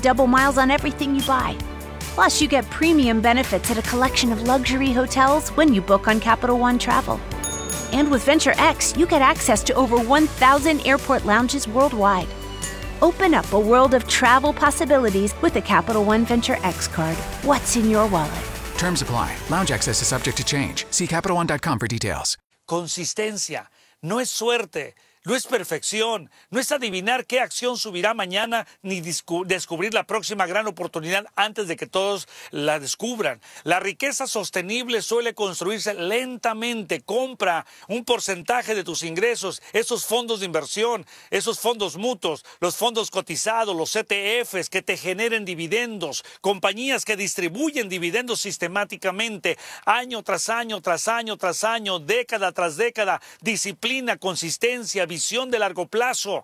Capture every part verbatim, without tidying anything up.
double miles on everything you buy. Plus, you get premium benefits at a collection of luxury hotels when you book on Capital One Travel. And with Venture X, you get access to over one thousand airport lounges worldwide. Open up a world of travel possibilities with the Capital One Venture X card. What's in your wallet? Terms apply. Lounge access is subject to change. See Capital One dot com for details. Consistencia. No es suerte. No es perfección, no es adivinar qué acción subirá mañana ni descubrir la próxima gran oportunidad antes de que todos la descubran. La riqueza sostenible suele construirse lentamente. Compra un porcentaje de tus ingresos, esos fondos de inversión, esos fondos mutuos, los fondos cotizados, los E T Fs que te generen dividendos, compañías que distribuyen dividendos sistemáticamente, año tras año, tras año, tras año, década tras década, disciplina, consistencia, visión de largo plazo.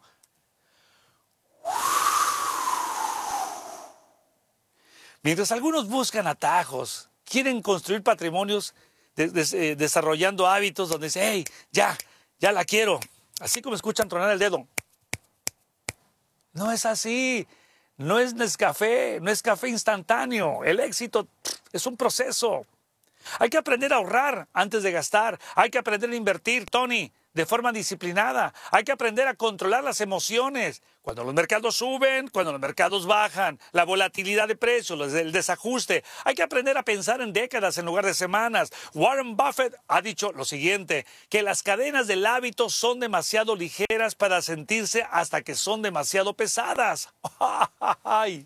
Mientras algunos buscan atajos, quieren construir patrimonios de, de, eh, desarrollando hábitos donde dicen, hey, ya, ya la quiero. Así como escuchan tronar el dedo. No es así. No es Nescafé, no es café instantáneo. El éxito es un proceso. Hay que aprender a ahorrar antes de gastar. Hay que aprender a invertir, Tony, de forma disciplinada. Hay que aprender a controlar las emociones. Cuando los mercados suben, cuando los mercados bajan, la volatilidad de precios, el desajuste. Hay que aprender a pensar en décadas en lugar de semanas. Warren Buffett ha dicho lo siguiente, que las cadenas del hábito son demasiado ligeras para sentirse hasta que son demasiado pesadas. ¡Ay!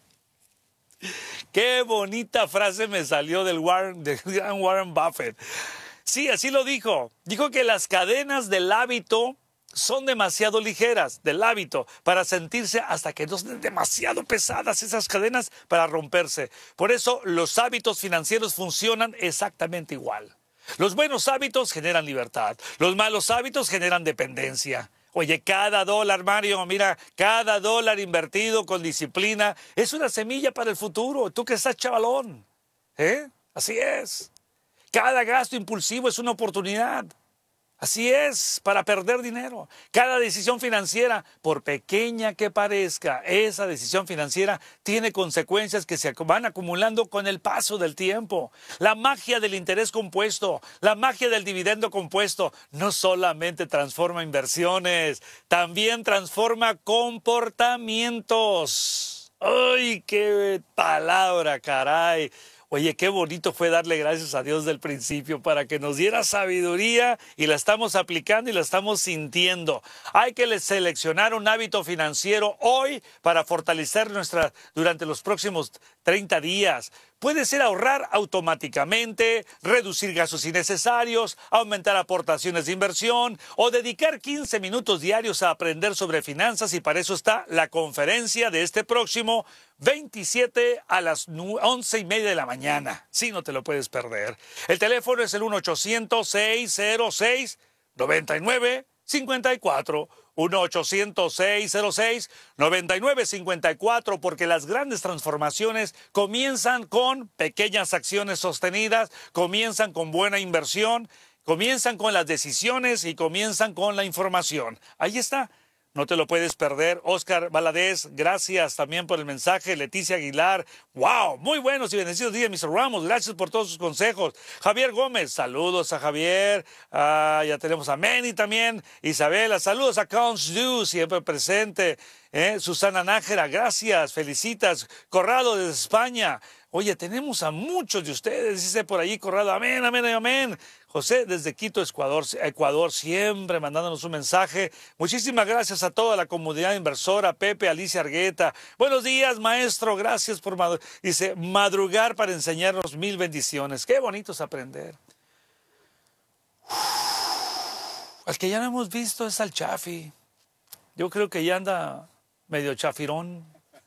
¡Qué bonita frase me salió del Warren, de Warren Buffett! Sí, así lo dijo. Dijo que las cadenas del hábito son demasiado ligeras, del hábito, para sentirse hasta que no son demasiado pesadas esas cadenas para romperse. Por eso los hábitos financieros funcionan exactamente igual. Los buenos hábitos generan libertad. Los malos hábitos generan dependencia. Oye, cada dólar, Mario, mira, cada dólar invertido con disciplina es una semilla para el futuro. Tú que estás chavalón, ¿eh? Así es. Cada gasto impulsivo es una oportunidad. Así es, para perder dinero. Cada decisión financiera, por pequeña que parezca, esa decisión financiera tiene consecuencias que se van acumulando con el paso del tiempo. La magia del interés compuesto, la magia del dividendo compuesto, no solamente transforma inversiones, también transforma comportamientos. ¡Ay, qué palabra, caray! Oye, qué bonito fue darle gracias a Dios del principio para que nos diera sabiduría y la estamos aplicando y la estamos sintiendo. Hay que seleccionar un hábito financiero hoy para fortalecer nuestra durante los próximos treinta días. Puede ser ahorrar automáticamente, reducir gastos innecesarios, aumentar aportaciones de inversión o dedicar quince minutos diarios a aprender sobre finanzas, y para eso está la conferencia de este próximo veintisiete a las once y media de la mañana. Sí, no te lo puedes perder. El teléfono es el uno ochocientos, seiscientos seis, noventa y nueve cincuenta y cuatro. uno ochocientos, seiscientos seis, noventa y nueve cincuenta y cuatro, porque las grandes transformaciones comienzan con pequeñas acciones sostenidas, comienzan con buena inversión, comienzan con las decisiones y comienzan con la información. Ahí está. No te lo puedes perder. Oscar Valadez, gracias también por el mensaje. Leticia Aguilar, wow, muy buenos y bendecidos días, mister Ramos, gracias por todos sus consejos. Javier Gómez, saludos a Javier. Ah, ya tenemos a Manny también. Isabela, saludos a Counts Du, siempre presente. ¿Eh? Susana Nájera, gracias, felicitas. Corrado desde España. Oye, tenemos a muchos de ustedes, dice por allí Corrado, amén, amén, amén. José desde Quito, Ecuador, Ecuador, siempre mandándonos un mensaje. Muchísimas gracias a toda la comunidad inversora, Pepe, Alicia Argueta. Buenos días, maestro, gracias por madrugar. Dice, madrugar para enseñarnos mil bendiciones. Qué bonito es aprender. Uf, al que ya no hemos visto es al Chafi. Yo creo que ya anda medio chafirón.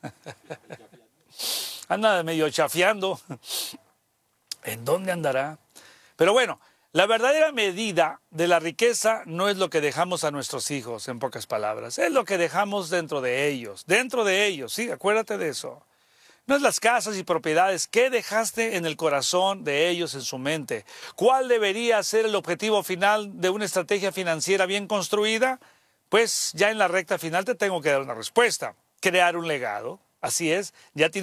Anda medio chafeando. ¿En dónde andará? Pero bueno, la verdadera medida de la riqueza no es lo que dejamos a nuestros hijos, en pocas palabras. Es lo que dejamos dentro de ellos. Dentro de ellos, sí, acuérdate de eso. No es las casas y propiedades. ¿Qué dejaste en el corazón de ellos, en su mente? ¿Cuál debería ser el objetivo final de una estrategia financiera bien construida? Pues ya en la recta final te tengo que dar una respuesta. Crear un legado. Así es, ya tienes